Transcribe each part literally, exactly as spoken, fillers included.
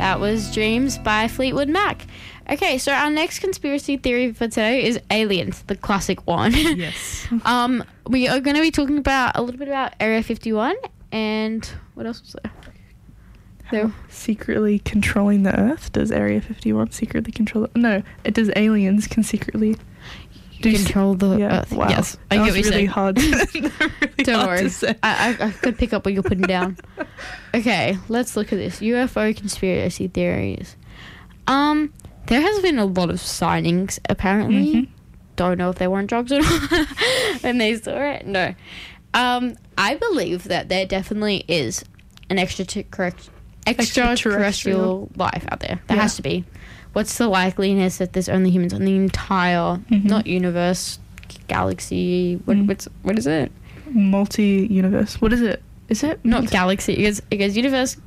That was Dreams by Fleetwood Mac. Okay, so our next conspiracy theory for today is aliens, the classic one. Yes. um, we are going to be talking about a little bit about Area fifty-one and what else was there? How secretly controlling the Earth? Does Area fifty-one secretly control it? No, it does. Aliens can secretly do control the yeah, Earth. Wow. Yes, I that get was what really you're hard. To, really Don't hard worry, to say. I, I I could pick up what you're putting down. Okay, let's look at this U F O conspiracy theories. Um, there has been a lot of sightings apparently. Mm-hmm. Don't know if they weren't drugs or not when they saw it. No, um, I believe that there definitely is an extraterrestrial extraterrestrial life out there. There Yeah. has to be. What's the likeliness that there's only humans on the entire, Mhm. not universe, galaxy? What Mm. what's what is it? Multi-universe. What is it? Is it Not multi- galaxy. It goes, it goes universe,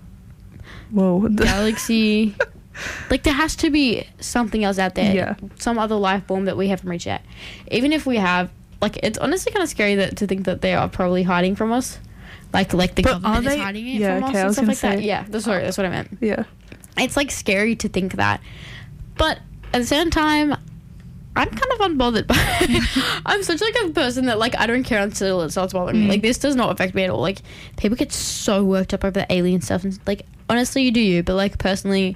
Whoa. galaxy. Like there has to be something else out there. Yeah. Some other life form that we haven't reached yet. Even if we have, like, it's honestly kind of scary that to think that they are probably hiding from us. Like, like the But government are is they- hiding it yeah, from okay, us I and was stuff gonna like that. say- Yeah, that's sorry, that's what I meant. Yeah. It's like scary to think that, but at the same time, I'm kind of unbothered by it. I'm such like a person that like I don't care until it starts bothering me. Mm. Like this does not affect me at all. Like people get so worked up over the alien stuff and like honestly you do you, but like personally,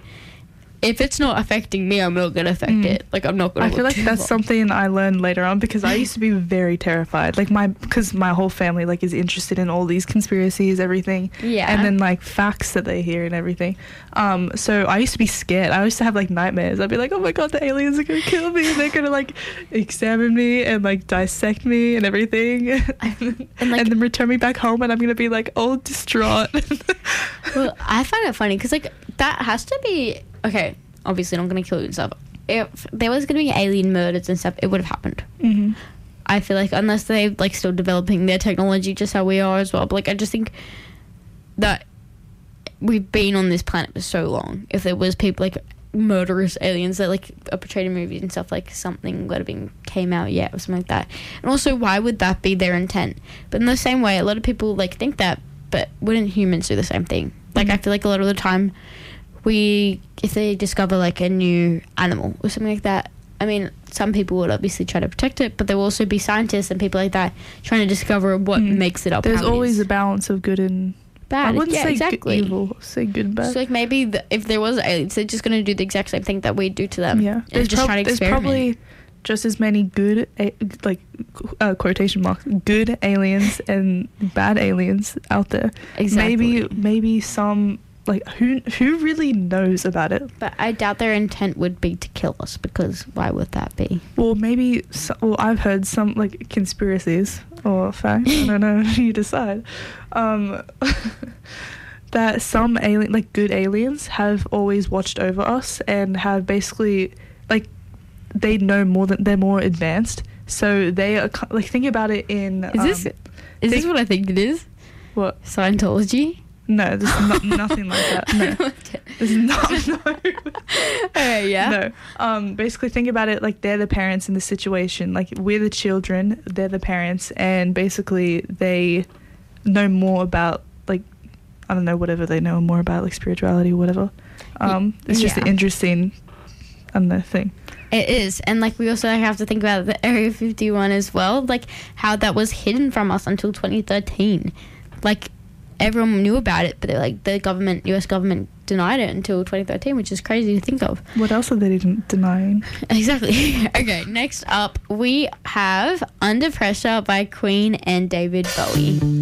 if it's not affecting me, I'm not gonna affect Mm. it. Like I'm not gonna. I feel look like too that's far. something I learned later on because I used to be very terrified. Like my, because my whole family like is interested in all these conspiracies, everything. Yeah. And then like facts that they hear and everything. Um, so I used to be scared. I used to have like nightmares. I'd be like, oh my god, the aliens are gonna kill me. They're gonna like examine me and like dissect me and everything, and, And, like- and then return me back home, and I'm gonna be like all distraught. Well, I find it funny because like that has to be okay. Obviously, not gonna kill you and stuff. If there was gonna be alien murders and stuff, it would have happened. hmm I feel like unless they're like still developing their technology just how we are as well. But like I just think that we've been on this planet for so long. If there was people like murderous aliens that like are portrayed in movies and stuff, like something would have been came out yet or something like that. And also, why would that be their intent? But in the same way, a lot of people like think that, but wouldn't humans do the same thing? Like I feel like a lot of the time, we if they discover like a new animal or something like that. I mean, some people would obviously try to protect it, but there will also be scientists and people like that trying to discover what Mm. makes it up. There's how it always is. a balance of good and bad. I wouldn't yeah, say exactly. good, evil. Say good and bad. So like maybe the, if there was aliens, they're just going to do the exact same thing that we do to them. Yeah, and there's, just prob- try to there's experiment. probably just as many good, a- like uh, quotation marks, good aliens and bad aliens out there. Exactly. Maybe, maybe some like who who really knows about it? But I doubt their intent would be to kill us because why would that be? Well, maybe. So, well, I've heard some like conspiracies or facts. I don't know. You decide. Um, that some alien, like good aliens, have always watched over us and have basically like they know more than they're more advanced. So they are ki- like think about it in. Is this um, is this think- what I think it is? what? Scientology? No, there's not, nothing like that. No, there's not. No. Okay, yeah. No. Um, basically, think about it like they're the parents in the situation. Like we're the children, they're the parents, and basically they know more about like I don't know whatever they know more about like spirituality, whatever. Um, it's just an yeah. interesting, I don't know, thing. It is, and like we also have to think about the Area fifty-one as well, like how that was hidden from us until twenty thirteen. Like everyone knew about it, but they're like the government, U S government, denied it until twenty thirteen, which is crazy to think of. What else are they den- denying? Exactly. Okay, next up we have Under Pressure by Queen and David Bowie.